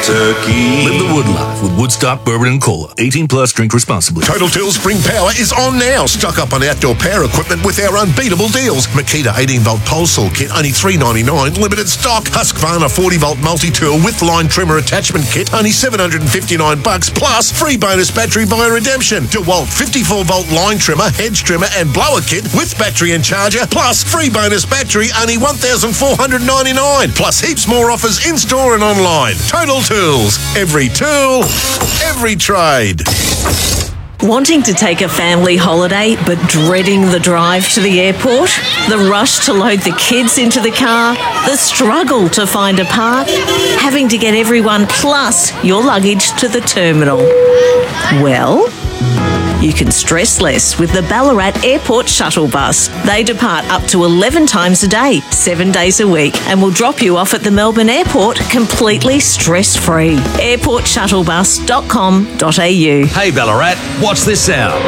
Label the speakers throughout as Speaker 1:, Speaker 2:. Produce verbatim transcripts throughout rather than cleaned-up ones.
Speaker 1: turkey.
Speaker 2: Live the wood life with Woodstock Bourbon and Cola. eighteen plus, drink responsibly.
Speaker 3: Total Tools Spring Power is on now. Stock up on outdoor power equipment with our unbeatable deals. Makita eighteen volt pole saw kit, only three ninety-nine. Limited stock. Husqvarna forty volt multi-tool with line trimmer attachment kit, only seven hundred fifty-nine bucks. Plus, free bonus battery via redemption. DeWalt fifty-four volt line trimmer, hedge trimmer and blower kit with battery and charger. Plus, free bonus battery, only one thousand four hundred ninety-nine. Plus, heaps more offers in-store and online. Total Tools. Every tool, every trade.
Speaker 4: Wanting to take a family holiday but dreading the drive to the airport? The rush to load the kids into the car? The struggle to find a park? Having to get everyone plus your luggage to the terminal? Well, you can stress less with the Ballarat Airport Shuttle Bus. They depart up to eleven times a day, seven days a week, and will drop you off at the Melbourne Airport completely stress-free. airport shuttle bus dot com dot a u.
Speaker 5: Hey Ballarat, what's this sound?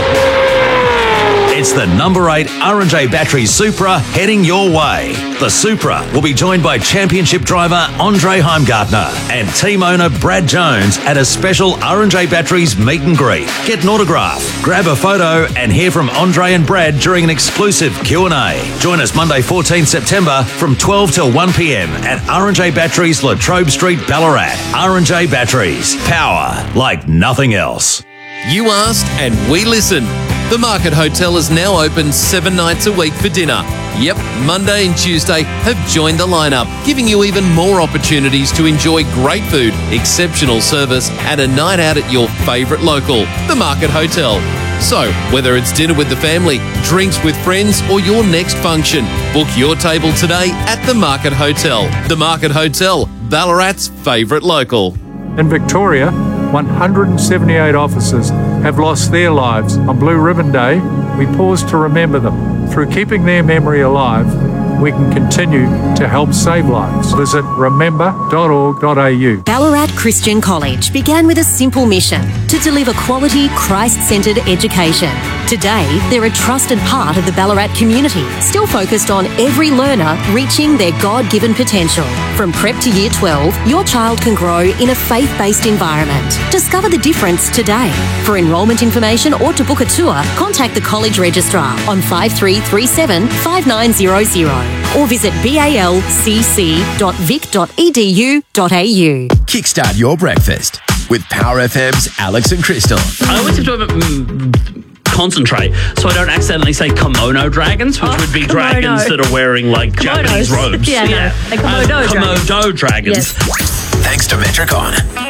Speaker 5: It's the number eight R and J Battery Supra heading your way. The Supra will be joined by championship driver Andre Heimgartner and team owner Brad Jones at a special R and J Batteries meet and greet. Get an autograph, grab a photo and hear from Andre and Brad during an exclusive Q and A. Join us Monday fourteenth September from twelve till one p m at R and J Batteries, Latrobe Street, Ballarat. R and J Batteries. Power like nothing else.
Speaker 6: You asked and we listened. The Market Hotel is now open seven nights a week for dinner. Yep, Monday and Tuesday have joined the lineup, giving you even more opportunities to enjoy great food, exceptional service, and a night out at your favourite local, the Market Hotel. So, whether it's dinner with the family, drinks with friends, or your next function, book your table today at the Market Hotel. The Market Hotel, Ballarat's favourite local.
Speaker 7: In Victoria, one hundred seventy-eight officers have lost their lives. On Blue Ribbon Day, we pause to remember them. Through keeping their memory alive, we can continue to help save lives. Visit remember dot org dot a u.
Speaker 8: Ballarat Christian College began with a simple mission to deliver quality, Christ-centred education. Today, they're a trusted part of the Ballarat community, still focused on every learner reaching their God-given potential. From prep to year twelve, your child can grow in a faith-based environment. Discover the difference today. For enrolment information or to book a tour, contact the college registrar on five three three seven, five nine zero zero or visit balcc dot vic dot e d u dot a u.
Speaker 9: Kickstart your breakfast with Power F M's Alex and Crystal.
Speaker 10: I always have to mm, concentrate so I don't accidentally say kimono dragons, which oh, would be kimono. dragons that are wearing like Kimonos. Japanese robes.
Speaker 4: Yeah, yeah. No, kimono,
Speaker 10: uh,
Speaker 4: dragons.
Speaker 10: Komodo dragons.
Speaker 9: Yes. Thanks to Metricon.